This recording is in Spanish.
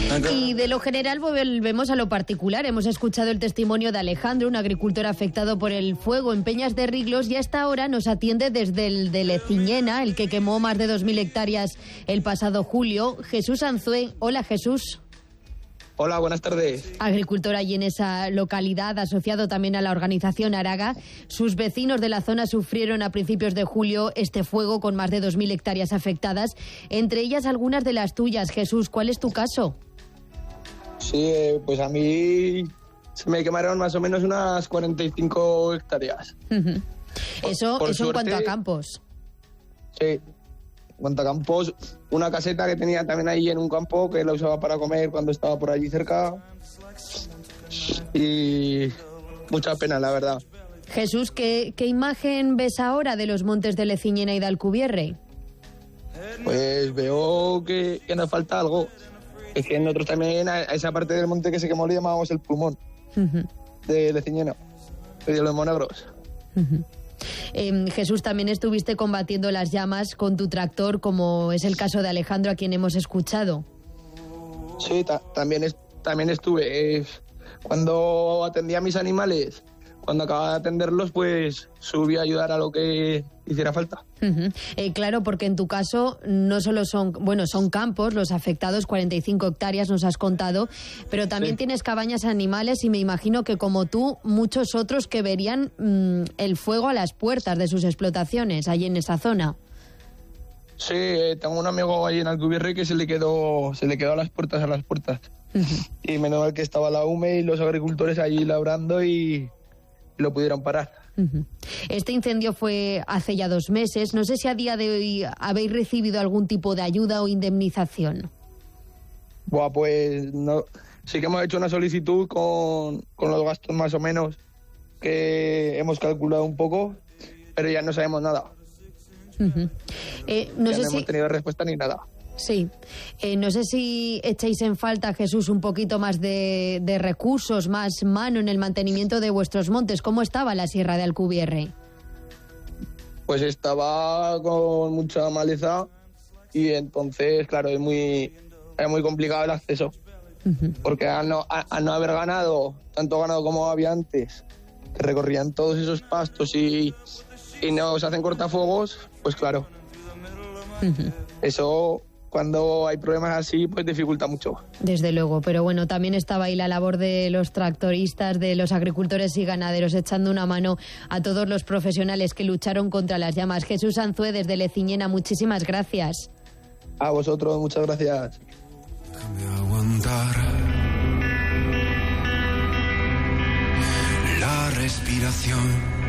Y de lo general volvemos a lo particular. Hemos escuchado el testimonio de Alejandro, un agricultor afectado por el fuego en Peñas de Riglos, y a esta hora nos atiende desde el de Leciñena, el que quemó más de 2.000 hectáreas el pasado julio, Jesús Anzué. Hola, Jesús. Hola, buenas tardes. Agricultor allí en esa localidad, asociado también a la organización Araga. Sus vecinos de la zona sufrieron a principios de julio este fuego con más de 2.000 hectáreas afectadas, entre ellas algunas de las tuyas. Jesús, ¿cuál es tu caso? Sí, pues a mí se me quemaron más o menos unas 45 hectáreas. Uh-huh. Eso suerte, en cuanto a campos. Sí, en cuanto a campos, una caseta que tenía también ahí en un campo que la usaba para comer cuando estaba por allí cerca. Y mucha pena, la verdad. Jesús, ¿qué imagen ves ahora de los montes de Leciñena y de Alcubierre? Pues veo que nos falta algo. Es que nosotros también a esa parte del monte que se quemó le llamábamos el pulmón. Uh-huh. De Leciñena, de los Monegros. Uh-huh. Jesús, también estuviste combatiendo las llamas con tu tractor, como es el caso de Alejandro, a quien hemos escuchado. Sí, también estuve. Cuando atendía a mis animales, cuando acababa de atenderlos, pues subí a ayudar a lo que hiciera falta. Uh-huh. Claro, porque en tu caso no solo son campos los afectados, 45 hectáreas nos has contado, pero también tienes cabañas animales y me imagino que como tú, muchos otros que verían el fuego a las puertas de sus explotaciones, allí en esa zona. Sí, tengo un amigo ahí en Alcubierre que se le quedó a las puertas. Uh-huh. Y menos mal que estaba la UME y los agricultores allí labrando y lo pudieron parar. Uh-huh. Este incendio fue hace ya 2 meses. No sé si a día de hoy habéis recibido algún tipo de ayuda o indemnización. Pues no. Sí que hemos hecho una solicitud con los gastos más o menos que hemos calculado un poco, pero ya no sabemos nada. Uh-huh. No hemos tenido respuesta ni nada. Sí. No sé si echáis en falta, Jesús, un poquito más de recursos, más mano en el mantenimiento de vuestros montes. ¿Cómo estaba la Sierra de Alcubierre? Pues estaba con mucha maleza y entonces, claro, es muy complicado el acceso. Uh-huh. Porque al no haber ganado, tanto ganado como había antes, que recorrían todos esos pastos y no se hacen cortafuegos, pues claro. Uh-huh. Eso, cuando hay problemas así, pues dificulta mucho. Desde luego, pero bueno, también estaba ahí la labor de los tractoristas, de los agricultores y ganaderos, echando una mano a todos los profesionales que lucharon contra las llamas. Jesús Anzué, desde Leciñena, muchísimas gracias. A vosotros, muchas gracias. Déjame aguantar la respiración.